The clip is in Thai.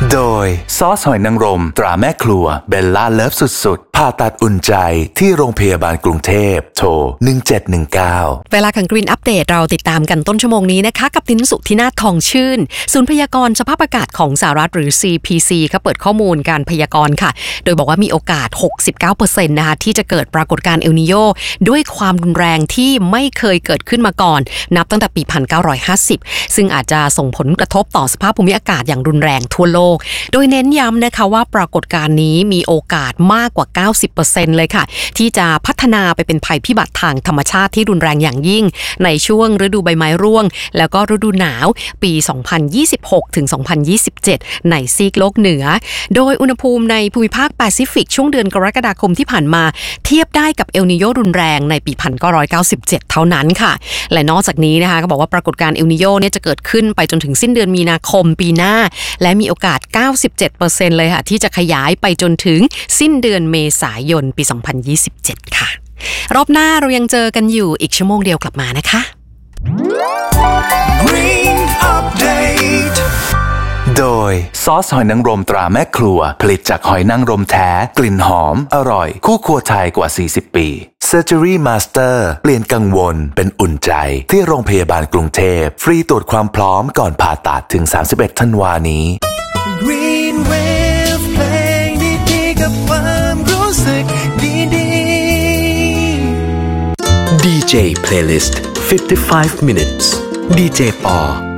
โดยซอสหอยนางรมตราแม่ครัวเบลล่าเลิฟสุดๆผ่าตัดอุ่นใจที่โรงพยาบาลกรุงเทพโทร1719 เวลาของ Green Update เราติดตามกันต้นชั่วโมงนี้นะคะกับตินสุธินาถทองชื่นศูนย์พยากรณ์สภาพอากาศของสหรัฐหรือ CPC เขาเปิดข้อมูลการพยากรณ์ค่ะโดยบอกว่ามีโอกาส 69% นะคะที่จะเกิดปรากฏการณ์เอลนีโญด้วยความรุนแรงที่ไม่เคยเกิดขึ้นมาก่อนนับตั้งแต่ปี 1950 ซึ่งอาจจะส่งผลกระทบต่อสภาพภูมิอากาศอย่างรุนแรงทั่วโลกโดยเน้นย้ำนะคะว่าปรากฏการณ์นี้มีโอกาสมากกว่า 90% เลยค่ะที่จะพัฒนาไปเป็นภัยพิบัติทางธรรมชาติที่รุนแรงอย่างยิ่งในช่วงฤดูใบไม้ร่วงแล้วก็ฤดูหนาวปี 2026 ถึง 2027 ในซีกโลกเหนือโดยอุณหภูมิในภูมิภาคแปซิฟิกช่วงเดือนกรกฎาคมที่ผ่านมาเทียบได้กับเอลนีโญรุนแรงในปี 1997 เท่านั้นค่ะและนอกจากนี้นะคะก็บอกว่าปรากฏการณ์เอลนีโญเนี่ยจะเกิดขึ้นไปจนถึงสิ้นเดือนมีนาคมปีหน้าและมีโอกาส 97% เลยค่ะที่จะขยายไปจนถึงสิ้นเดือนเมษายนปี 2027 ค่ะรอบหน้าเรายังเจอกันอยู่อีกชั่วโมงเดียวกลับมานะคะ Green Update โดยซอสหอยนางรมตราแม่ครัวผลิตจากหอยนางรมแท้กลิ่นหอมอร่อยคู่ครัวไทยกว่า40ปีSurgery Master เปลี่ยนกังวลเป็นอุ่นใจที่โรงพยาบาลกรุงเทพฟรีตรวจความพร้อมก่อนผ่าตัดถึง31 ธันวาคมนี้ Green Wave เพลงดีๆกับความรู้สึกดีๆ DJ Playlist 55 minutes DJ ปอ